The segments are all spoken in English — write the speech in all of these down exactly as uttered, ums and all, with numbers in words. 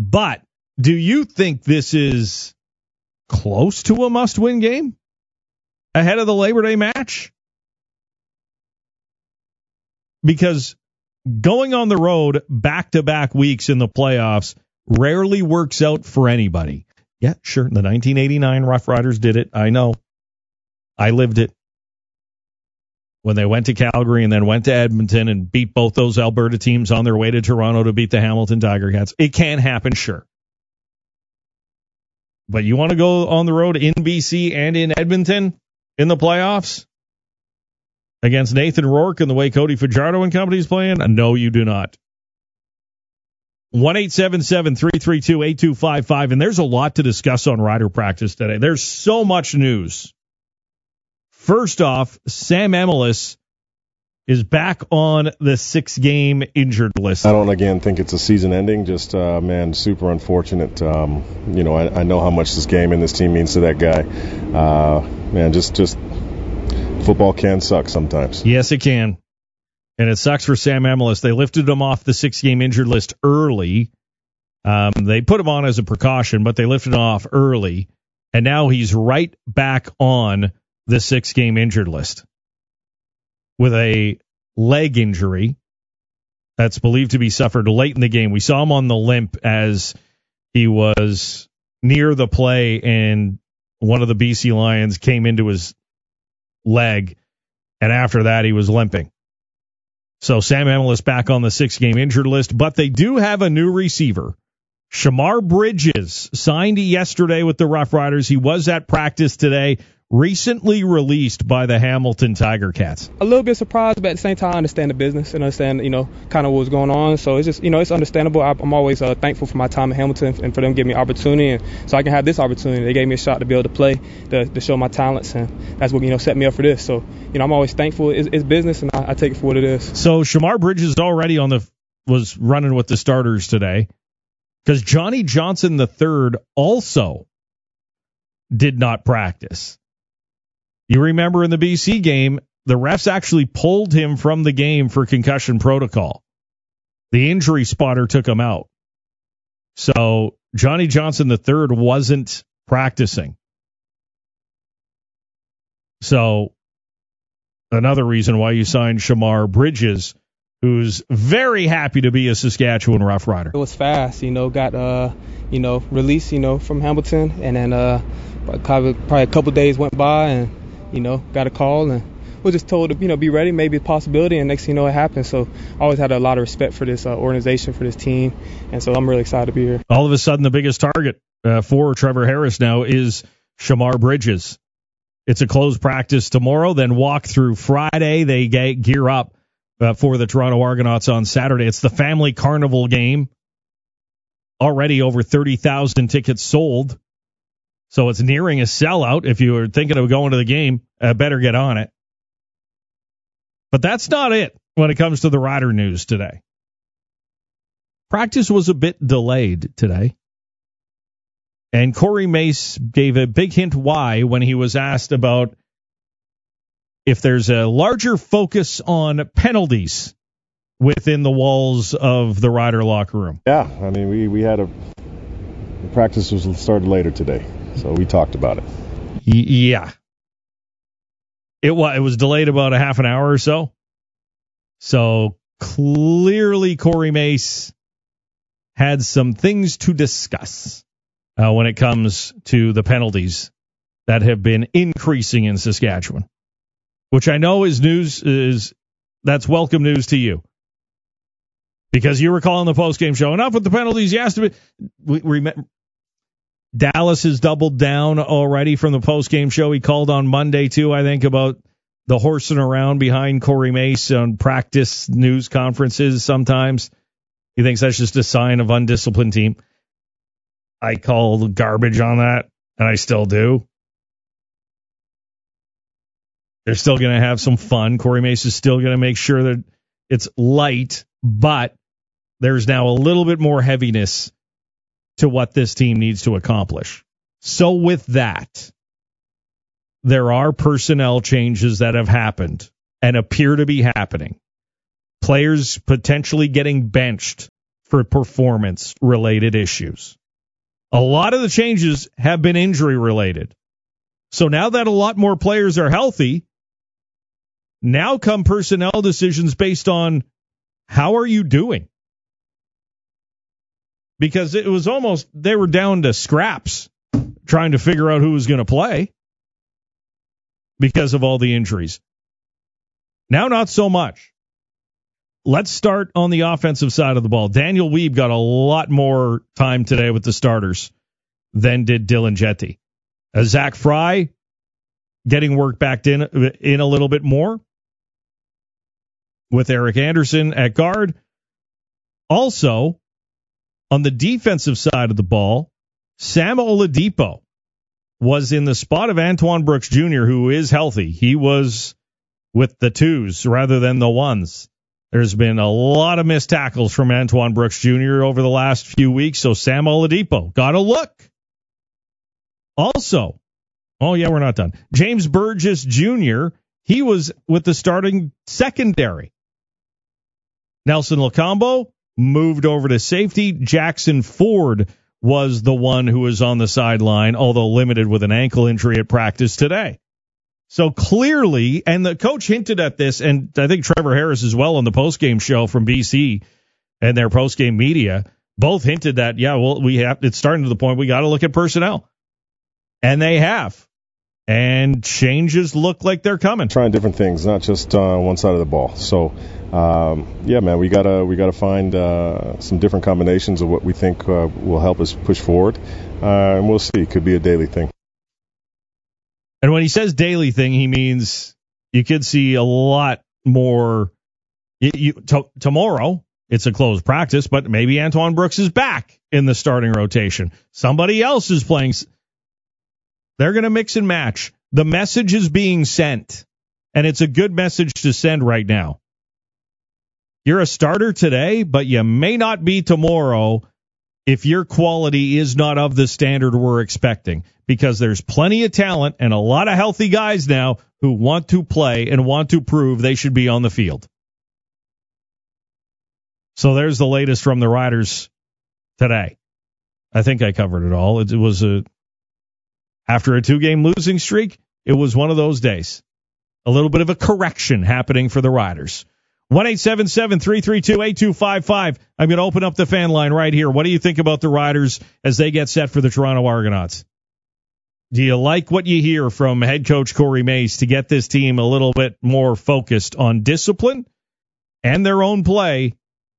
But do you think this is close to a must-win game ahead of the Labor Day match? Because going on the road back-to-back weeks in the playoffs rarely works out for anybody. Yeah, sure, the nineteen eighty-nine Rough Riders did it. I know. I lived it. When they went to Calgary and then went to Edmonton and beat both those Alberta teams on their way to Toronto to beat the Hamilton Tiger Cats. It can happen, sure. But you want to go on the road in B C and in Edmonton in the playoffs against Nathan Rourke and the way Cody Fajardo and company is playing? No, you do not. one eight seven seven, three three two, eight two five five. And there's a lot to discuss on Rider practice today. There's so much news. First off, Sam Emilus is back on the six-game injured list. I don't, again, think it's a season ending. Just, uh, man, super unfortunate. Um, you know, I, I know how much this game and this team means to that guy. Uh, man, just, just football can suck sometimes. Yes, it can. And it sucks for Sam Emilus. They lifted him off the six-game injured list early. Um, they put him on as a precaution, but they lifted him off early. And now he's right back on the six-game injured list with a leg injury that's believed to be suffered late in the game. We saw him on the limp as he was near the play, and one of the B C Lions came into his leg, and after that he was limping. So Sam Emilus back on the six-game injured list, but they do have a new receiver. Shamar Bridges signed yesterday with the Rough Riders. He was at practice today. Recently released by the Hamilton Tiger Cats. A little bit surprised, but at the same time, I understand the business and understand, you know, kind of what's going on. So it's just, you know, it's understandable. I'm always uh, thankful for my time at Hamilton and for them giving me opportunity, and so I can have this opportunity. They gave me a shot to be able to play, to, to show my talents, and that's what, you know, set me up for this. So, you know, I'm always thankful. It's, it's business, and I, I take it for what it is. So Shamar Bridges already on the was running with the starters today because Johnny Johnson the third also did not practice. You remember in the B C game, the refs actually pulled him from the game for concussion protocol. The injury spotter took him out. So Johnny Johnson the third wasn't practicing. So another reason why you signed Shamar Bridges, who's very happy to be a Saskatchewan Rough Rider. It was fast, you know, got, uh, you know, released, you know, from Hamilton, and then uh, probably, probably a couple days went by, and you know, got a call, and was just told to, you know, be ready, maybe a possibility, and next thing you know, it happened. So I always had a lot of respect for this uh, organization, for this team, and so I'm really excited to be here. All of a sudden, the biggest target uh, for Trevor Harris now is Shamar Bridges. It's a closed practice tomorrow, then walk through Friday. They get, gear up uh, for the Toronto Argonauts on Saturday. It's the Family Carnival game. Already over thirty thousand tickets sold. So it's nearing a sellout. If you were thinking of going to the game, uh, better get on it. But that's not it when it comes to the Rider news today. Practice was a bit delayed today. And Corey Mace gave a big hint why when he was asked about if there's a larger focus on penalties within the walls of the Rider locker room. Yeah, I mean, we, we had a the practice was started later today. So we talked about it. Yeah. It was, it was delayed about a half an hour or so. So clearly Corey Mace had some things to discuss uh, when it comes to the penalties that have been increasing in Saskatchewan, which I know is news, is that's welcome news to you. Because you were calling the postgame show, enough with the penalties. Yes, to be, we remember. Dallas has doubled down already from the postgame show. He called on Monday, too, I think, about the horsing around behind Corey Mace on practice news conferences sometimes. He thinks that's just a sign of undisciplined team. I call garbage on that, and I still do. They're still going to have some fun. Corey Mace is still going to make sure that it's light, but there's now a little bit more heaviness to what this team needs to accomplish. So with that, there are personnel changes that have happened and appear to be happening. Players potentially getting benched for performance-related issues. A lot of the changes have been injury-related. So now that a lot more players are healthy, now come personnel decisions based on how are you doing? Because it was almost, they were down to scraps trying to figure out who was going to play because of all the injuries. Now, not so much. Let's start on the offensive side of the ball. Daniel Weeb got a lot more time today with the starters than did Dylan Jetty. Uh, Zach Fry getting work back in, in a little bit more with Eric Anderson at guard. Also, on the defensive side of the ball, Sam Oladipo was in the spot of Antoine Brooks Junior, who is healthy. He was with the twos rather than the ones. There's been a lot of missed tackles from Antoine Brooks Junior over the last few weeks, so Sam Oladipo got a look. Also, oh yeah, we're not done. James Burgess Junior, he was with the starting secondary. Nelson Locombo moved over to safety. Jackson Ford was the one who was on the sideline, although limited with an ankle injury at practice today. So clearly, and the coach hinted at this, and I think Trevor Harris as well on the postgame show from B C and their postgame media, both hinted that, yeah, well, we have, it's starting to the point we got to look at personnel. And they have. And changes look like they're coming. Trying different things, not just uh, one side of the ball. So, um, yeah, man, we gotta we gotta find uh, some different combinations of what we think uh, will help us push forward, uh, and we'll see. It could be a daily thing. And when he says daily thing, he means you could see a lot more. You, you, t- tomorrow, it's a closed practice, but maybe Antoine Brooks is back in the starting rotation. Somebody else is playing. They're going to mix and match. The message is being sent, and it's a good message to send right now. You're a starter today, but you may not be tomorrow if your quality is not of the standard we're expecting, because there's plenty of talent and a lot of healthy guys now who want to play and want to prove they should be on the field. So there's the latest from the Riders today. I think I covered it all. It, it was a After a two-game losing streak, it was one of those days. A little bit of a correction happening for the Riders. one eight seven seven, three three two, eight two five five. I'm going to open up the fan line right here. What do you think about the Riders as they get set for the Toronto Argonauts? Do you like what you hear from head coach Corey Mace to get this team a little bit more focused on discipline and their own play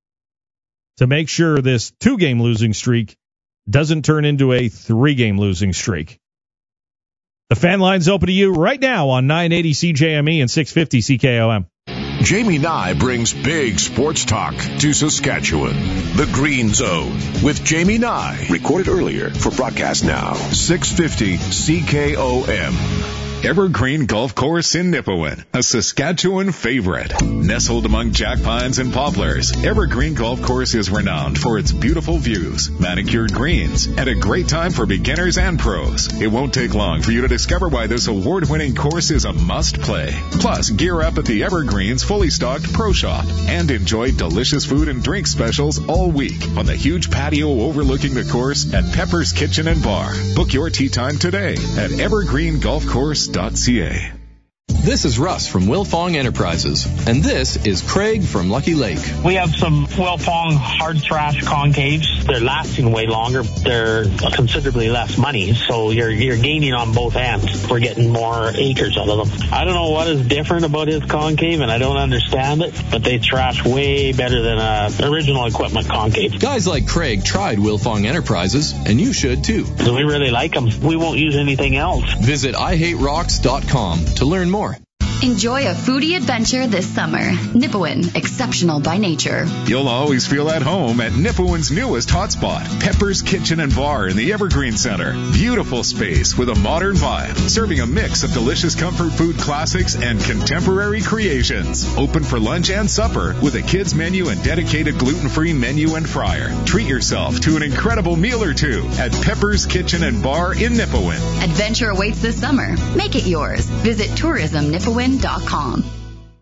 to make sure this two-game losing streak doesn't turn into a three-game losing streak? The fan line's open to you right now on nine eighty C J M E and six fifty C K O M. Jamie Nye brings big sports talk to Saskatchewan. The Green Zone with Jamie Nye. Recorded earlier for broadcast now. six fifty C K O M. Evergreen Golf Course in Nipawin, a Saskatchewan favorite. Nestled among jack pines and poplars, Evergreen Golf Course is renowned for its beautiful views, manicured greens, and a great time for beginners and pros. It won't take long for you to discover why this award-winning course is a must-play. Plus, gear up at the Evergreen's fully stocked Pro Shop and enjoy delicious food and drink specials all week on the huge patio overlooking the course at Pepper's Kitchen and Bar. Book your tee time today at evergreen golf course dot c a. This is Russ from Wilfong Enterprises, and this is Craig from Lucky Lake. We have some Wilfong hard thrash concaves. They're lasting way longer. They're considerably less money, so you're you're gaining on both ends. We're getting more acres out of them. I don't know what is different about his concave, and I don't understand it, but they thrash way better than a original equipment concave. Guys like Craig tried Wilfong Enterprises, and you should too. So we really like them. We won't use anything else. Visit i hate rocks dot com to learn more. Enjoy a foodie adventure this summer. Nipawin, exceptional by nature. You'll always feel at home at Nipawin's newest hotspot, Pepper's Kitchen and Bar in the Evergreen Center. Beautiful space with a modern vibe, serving a mix of delicious comfort food classics and contemporary creations. Open for lunch and supper with a kids menu and dedicated gluten-free menu and fryer. Treat yourself to an incredible meal or two at Pepper's Kitchen and Bar in Nipawin. Adventure awaits this summer. Make it yours. Visit tourism nipawin dot com.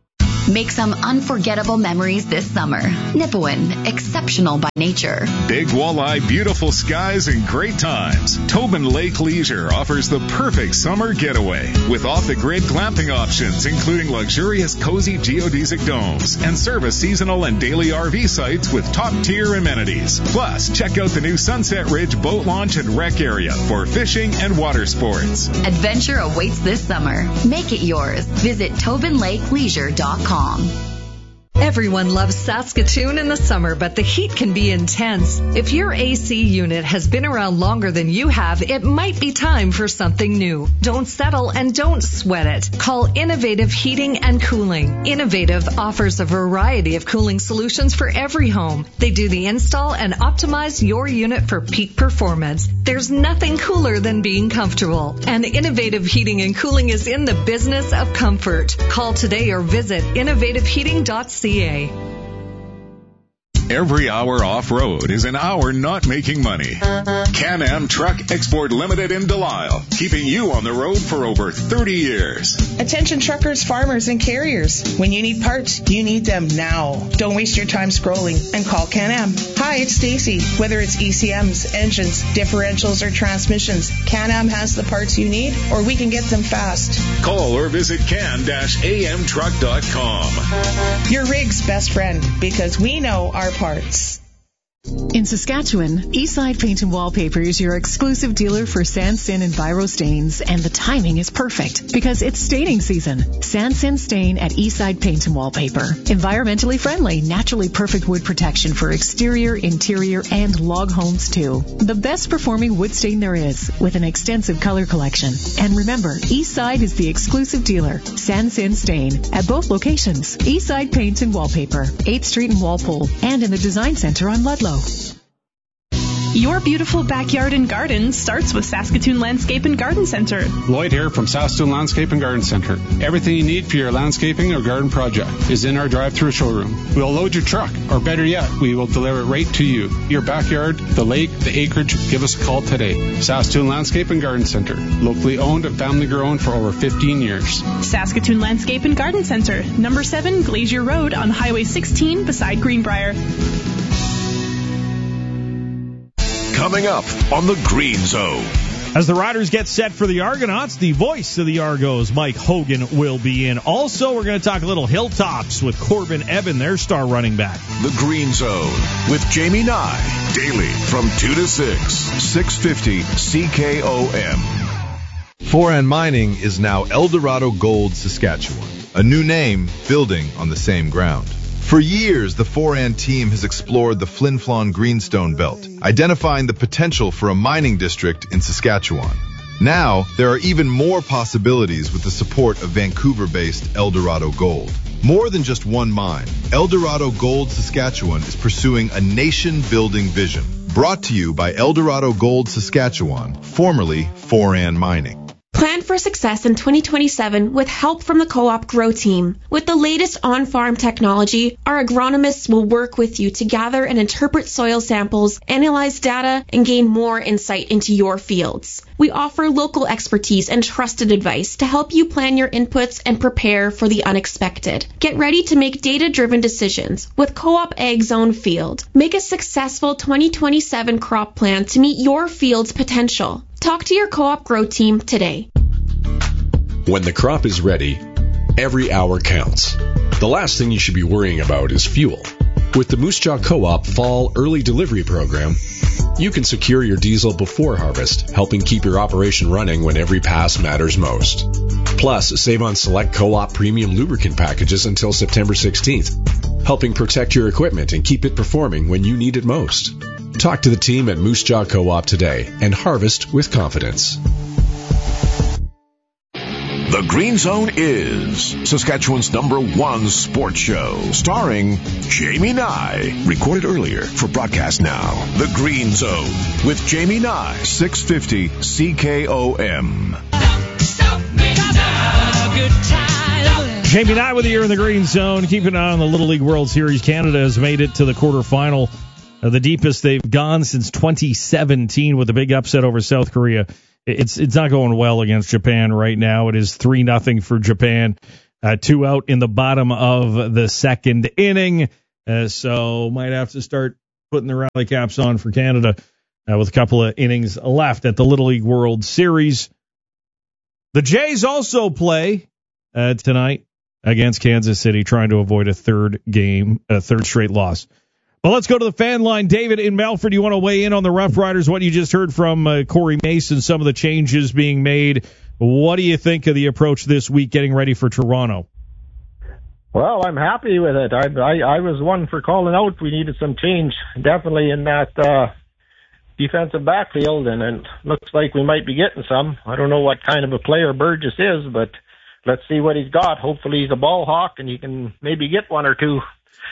Make some unforgettable memories this summer. Nipawin, exceptional by nature. Big walleye, beautiful skies, and great times. Tobin Lake Leisure offers the perfect summer getaway with off-the-grid glamping options, including luxurious, cozy geodesic domes and service seasonal and daily R V sites with top-tier amenities. Plus, check out the new Sunset Ridge boat launch and rec area for fishing and water sports. Adventure awaits this summer. Make it yours. Visit tobin lake leisure dot com. Everyone loves Saskatoon in the summer, but the heat can be intense. If your A C unit has been around longer than you have, it might be time for something new. Don't settle and don't sweat it. Call Innovative Heating and Cooling. Innovative offers a variety of cooling solutions for every home. They do the install and optimize your unit for peak performance. There's nothing cooler than being comfortable. And Innovative Heating and Cooling is in the business of comfort. Call today or visit innovative heating dot c a. Every hour off-road is an hour not making money. Can-Am Truck Export Limited in Delisle, keeping you on the road for over thirty years. Attention truckers, farmers, and carriers. When you need parts, you need them now. Don't waste your time scrolling and call Can-Am. Hi, it's Stacy. Whether it's E C Ms, engines, differentials, or transmissions, Can-Am has the parts you need, or we can get them fast. Call or visit can dash a m truck dot com. Your rig's best friend, because we know our parts. In Saskatchewan, Eastside Paint and Wallpaper is your exclusive dealer for Sansin and Biro stains, and the timing is perfect because it's staining season. Sansin Stain at Eastside Paint and Wallpaper. Environmentally friendly, naturally perfect wood protection for exterior, interior, and log homes too. The best performing wood stain there is, with an extensive color collection. And remember, Eastside is the exclusive dealer, Sansin Stain, at both locations. Eastside Paint and Wallpaper, eighth Street in Walpole, and in the Design Center on Ludlow. Your beautiful backyard and garden starts with Saskatoon Landscape and Garden Center. Lloyd here from Saskatoon Landscape and Garden Center. Everything you need for your landscaping or garden project is in our drive-through showroom. We'll load your truck, or better yet, we will deliver it right to you. Your backyard, the lake, the acreage, give us a call today. Saskatoon Landscape and Garden Center. Locally owned and family grown for over fifteen years. Saskatoon Landscape and Garden Center. Number seven Glacier Road on Highway sixteen beside Greenbrier. Coming up on the Green Zone. As the Riders get set for the Argonauts, the voice of the Argos, Mike Hogan, will be in. Also, we're going to talk a little Hilltops with Corbin Evan, their star running back. The Green Zone with Jamie Nye. Daily from two to six. six fifty C K O M. Foran Mining is now Eldorado Gold Saskatchewan, a new name building on the same ground. For years, the Foran team has explored the Flin Flon Greenstone Belt, identifying the potential for a mining district in Saskatchewan. Now, there are even more possibilities with the support of Vancouver-based Eldorado Gold. More than just one mine, Eldorado Gold Saskatchewan is pursuing a nation-building vision. Brought to you by Eldorado Gold Saskatchewan, formerly Foran Mining. Plan for success in twenty twenty-seven with help from the Co-op Grow Team. With the latest on-farm technology, our agronomists will work with you to gather and interpret soil samples, analyze data, and gain more insight into your fields. We offer local expertise and trusted advice to help you plan your inputs and prepare for the unexpected. Get ready to make data-driven decisions with Co-op Ag Zone Field. Make a successful twenty twenty-seven crop plan to meet your field's potential. Talk to your Co-op Grow Team today. When the crop is ready, every hour counts. The last thing you should be worrying about is fuel. With the Moose Jaw Co-op Fall Early Delivery Program, you can secure your diesel before harvest, helping keep your operation running when every pass matters most. Plus, save on select Co-op premium lubricant packages until September sixteenth, helping protect your equipment and keep it performing when you need it most. Talk to the team at Moose Jaw Co-op today and harvest with confidence. The Green Zone is Saskatchewan's number one sports show, starring Jamie Nye. Recorded earlier for broadcast now. The Green Zone with Jamie Nye, six fifty C K O M. Jamie Nye with you here in the Green Zone. Keeping an eye on the Little League World Series. Canada has made it to the quarterfinal, uh, the deepest they've gone since twenty seventeen with a big upset over South Korea. It's it's not going well against Japan right now. It is three nothing for Japan. Uh, two out in the bottom of the second inning. Uh, so might have to start putting the rally caps on for Canada uh, with a couple of innings left at the Little League World Series. The Jays also play uh, tonight against Kansas City, trying to avoid a third game, a third straight loss. Well, let's go to the fan line. David in Melford, you want to weigh in on the Rough Riders, what you just heard from uh, Corey Mason, some of the changes being made. What do you think of the approach this week getting ready for Toronto? Well, I'm happy with it. I, I, I was one for calling out we needed some change, definitely in that uh, defensive backfield, and it looks like we might be getting some. I don't know what kind of a player Burgess is, but let's see what he's got. Hopefully he's a ball hawk, and he can maybe get one or two.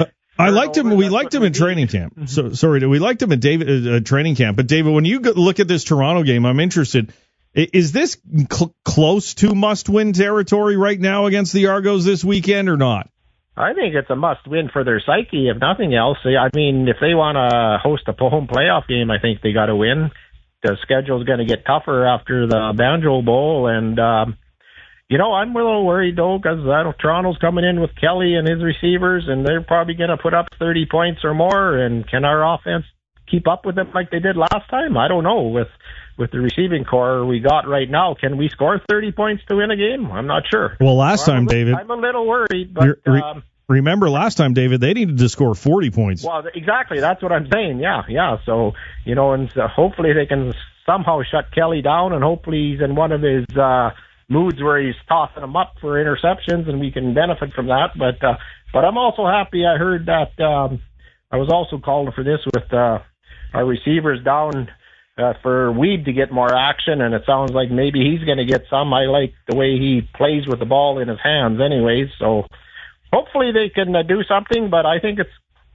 I liked him. We liked him in training camp. So sorry, we liked him in David uh, training camp. But David, when you look at this Toronto game, I'm interested. Is this cl- close to must-win territory right now against the Argos this weekend or not? I think it's a must-win for their psyche, if nothing else. I mean, if they want to host a home playoff game, I think they got to win. The schedule's going to get tougher after the Banjo Bowl, and um, you know, I'm a little worried, though, because uh, Toronto's coming in with Kelly and his receivers, and they're probably going to put up thirty points or more. And can our offense keep up with them like they did last time? I don't know. With with the receiving core we got right now, can we score thirty points to win a game? I'm not sure. Well, last so time, li- David. I'm a little worried, but... Re- um, remember last time, David, they needed to score forty points. Well, exactly. That's what I'm saying. Yeah, yeah. So, you know, and so hopefully they can somehow shut Kelly down, and hopefully he's in one of his... Uh, moods where he's tossing them up for interceptions, and we can benefit from that. But uh, but I'm also happy. I heard that um, I was also called for this with uh, our receivers down uh, for Weed to get more action, and it sounds like maybe he's going to get some. I like the way he plays with the ball in his hands, anyways. So hopefully they can uh, do something. But I think it's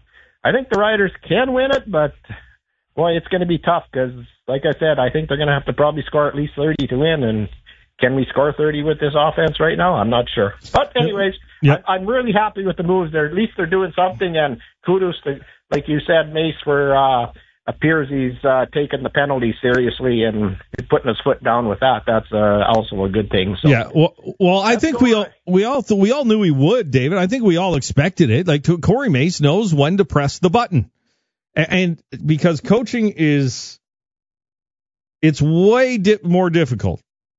I think the Riders can win it, but boy, it's going to be tough because, like I said, I think they're going to have to probably score at least thirty to win, and can we score thirty with this offense right now? I'm not sure. But anyways, yep. I, I'm really happy with the moves. They're, at least they're doing something, and kudos to, like you said, Mace, for uh, appears he's uh, taking the penalty seriously and putting his foot down with that. That's uh, also a good thing. So. Yeah, well, well I think we all, we all we all knew he would, David. I think we all expected it. Like Corey Mace knows when to press the button, and, and because coaching is, it's way di- more difficult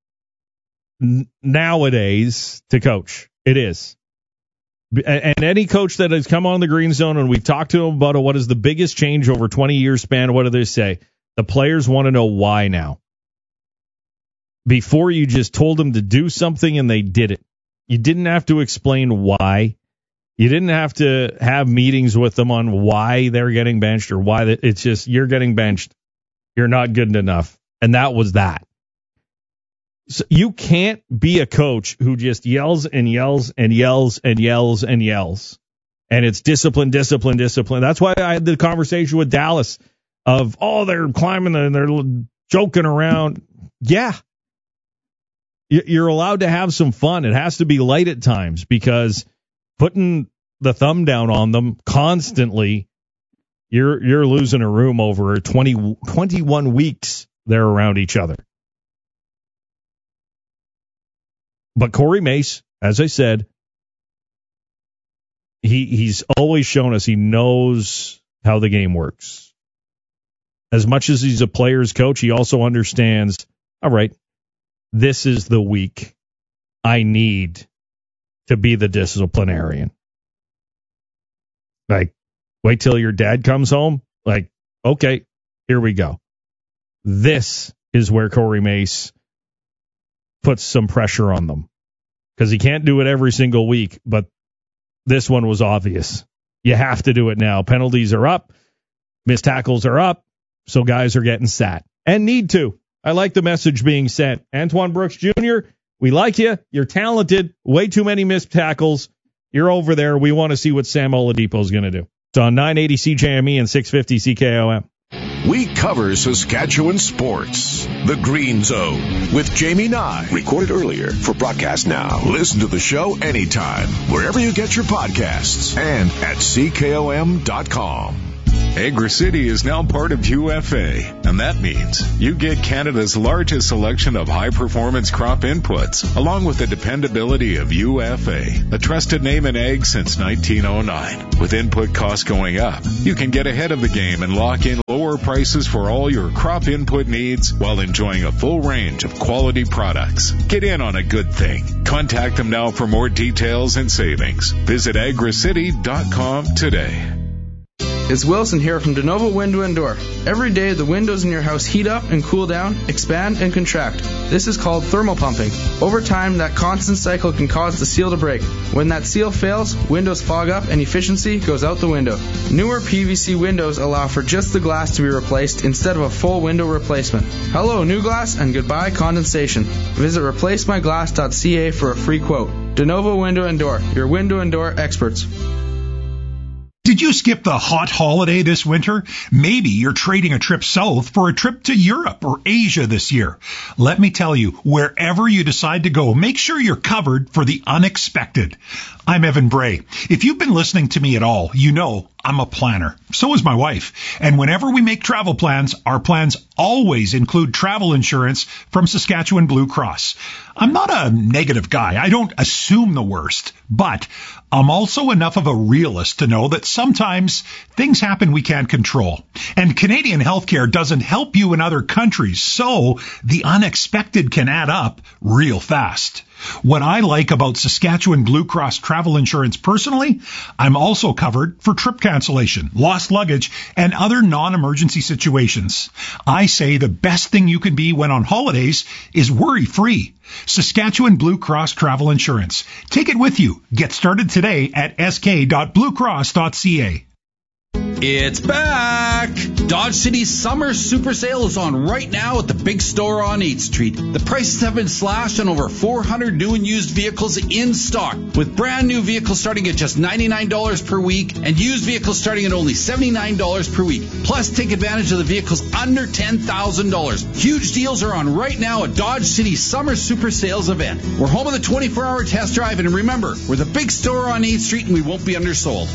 nowadays to coach. It is. And any coach that has come on the Green Zone and we've talked to them about what is the biggest change over twenty year span, what do they say? The players want to know why now. Before, you just told them to do something and they did it. You didn't have to explain why. You didn't have to have meetings with them on why they're getting benched or why. They, it's just, you're getting benched. You're not good enough. And that was that. So you can't be a coach who just yells and yells and yells and yells and yells. And it's discipline, discipline, discipline. That's why I had the conversation with Dallas of, oh, they're climbing and they're joking around. Yeah. You're allowed to have some fun. It has to be light at times, because putting the thumb down on them constantly, you're you're losing a room over twenty, twenty-one weeks they're around each other. But Corey Mace, as I said, he he's always shown us he knows how the game works. As much as he's a player's coach, he also understands, all right, this is the week I need to be the disciplinarian. Like, wait till your dad comes home. Like, okay, here we go. This is where Corey Mace puts some pressure on them, because he can't do it every single week, but this one was obvious. You have to do it now. Penalties are up. Missed tackles are up. So guys are getting sat and need to. I like the message being sent. Antoine Brooks Junior, we like you. You're talented. Way too many missed tackles. You're over there. We want to see what Sam Oladipo is going to do. It's on nine eighty C J M E and six fifty C K O M. We cover Saskatchewan sports. The Green Zone with Jamie Nye. Recorded earlier for broadcast now. Listen to the show anytime, wherever you get your podcasts, and at C K O M dot com. AgriCity is now part of U F A, and that means you get Canada's largest selection of high-performance crop inputs, along with the dependability of U F A, a trusted name in ag since nineteen oh nine. With input costs going up, you can get ahead of the game and lock in lower prices for all your crop input needs while enjoying a full range of quality products. Get in on a good thing. Contact them now for more details and savings. Visit agri city dot com today. It's Wilson here from DeNovo Window and Door. Every day, the windows in your house heat up and cool down, expand and contract. This is called thermal pumping. Over time, that constant cycle can cause the seal to break. When that seal fails, windows fog up and efficiency goes out the window. Newer P V C windows allow for just the glass to be replaced instead of a full window replacement. Hello, new glass, and goodbye condensation. Visit replace my glass dot c a for a free quote. DeNovo Window and Door, your window and door experts. Did you skip the hot holiday this winter? Maybe you're trading a trip south for a trip to Europe or Asia this year. Let me tell you, wherever you decide to go, make sure you're covered for the unexpected. I'm Evan Bray. If you've been listening to me at all, you know I'm a planner. So is my wife. And whenever we make travel plans, our plans always include travel insurance from Saskatchewan Blue Cross. I'm not a negative guy. I don't assume the worst. But I'm also enough of a realist to know that sometimes things happen we can't control. And Canadian healthcare doesn't help you in other countries, so the unexpected can add up real fast. What I like about Saskatchewan Blue Cross travel insurance personally, I'm also covered for trip cancellation, lost luggage, and other non-emergency situations. I say the best thing you can be when on holidays is worry-free. Saskatchewan Blue Cross Travel Insurance. Take it with you. Get started today at s k dot blue cross dot c a. It's back! Dodge City's summer super sale is on right now at the big store on eighth street. The prices have been slashed on over four hundred new and used vehicles in stock, with brand new vehicles starting at just ninety-nine dollars per week and used vehicles starting at only seventy-nine dollars per week. Plus, take advantage of the vehicles under ten thousand dollars. Huge deals are on right now at Dodge City's summer super sales event. We're home of the twenty-four hour test drive, and remember, we're the big store on eighth street and we won't be undersold.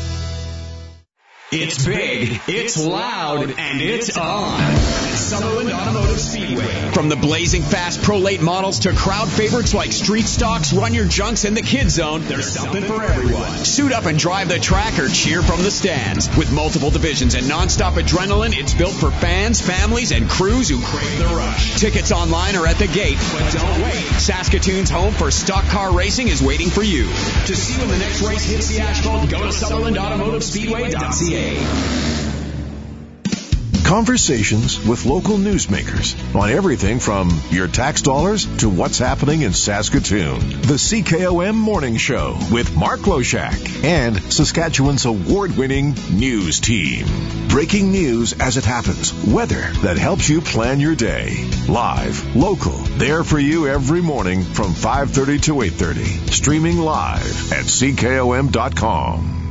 It's big, it's loud, and it's on. Sutherland Automotive Speedway. From the blazing fast Pro Late models to crowd favorites like Street Stocks, Run Your Junks, and the Kid Zone, there's something for everyone. Suit up and drive the track or cheer from the stands. With multiple divisions and nonstop adrenaline, it's built for fans, families, and crews who crave the rush. Tickets online or at the gate. But don't wait. Saskatoon's home for stock car racing is waiting for you. To see when the next race hits the asphalt, go to Sutherland Automotive Speedway dot c a. Conversations with local newsmakers on everything from your tax dollars to what's happening in Saskatoon. The C K O M Morning Show with Mark Loshak and Saskatchewan's award-winning news team. Breaking news as it happens. Weather that helps you plan your day. Live, local, there for you every morning from five thirty to eight thirty. Streaming live at c k o m dot com.